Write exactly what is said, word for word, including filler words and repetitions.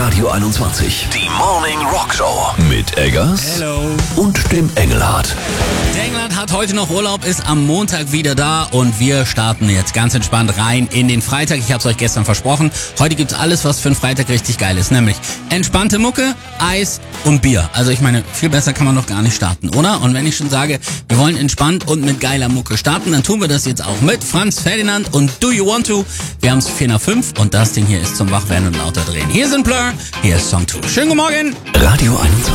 Radio einundzwanzig. Die Morning Rock Show mit Eggers Hello. und dem Engelhardt. Der Engelhardt hat heute noch Urlaub, ist am Montag wieder da und wir starten jetzt ganz entspannt rein in den Freitag. Ich habe es euch gestern versprochen. Heute gibt's alles, was für einen Freitag richtig geil ist, nämlich entspannte Mucke, Eis und Bier. Also ich meine, viel besser kann man doch gar nicht starten, oder? Und wenn ich schon sage, wir wollen entspannt und mit geiler Mucke starten, dann tun wir das jetzt auch mit Franz Ferdinand und Do You Want To? Wir haben's vier nach fünf und das Ding hier ist zum Wachwerden und lauter drehen. Hier sind Blur, hier ist Song zwei. Schönen guten Morgen! Radio einundzwanzig.